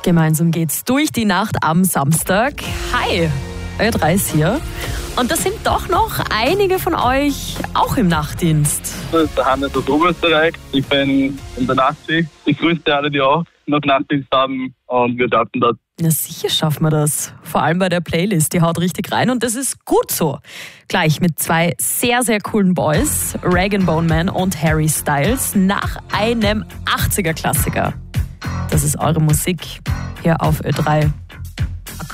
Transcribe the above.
Gemeinsam geht's durch die Nacht am Samstag. Hi, Ö3 ist hier. Und das sind doch noch einige von euch auch im Nachtdienst. Das ist der Hannes aus Oberösterreich. Ich bin in der Nachtschicht. Ich grüße alle, die auch noch Nachtdienst haben, und wir schaffen das. Na sicher schaffen wir das. Vor allem bei der Playlist, die haut richtig rein und das ist gut so. Gleich mit zwei sehr, sehr coolen Boys, Rag & Bone Man und Harry Styles, nach einem 80er-Klassiker. Das ist eure Musik hier auf Ö3.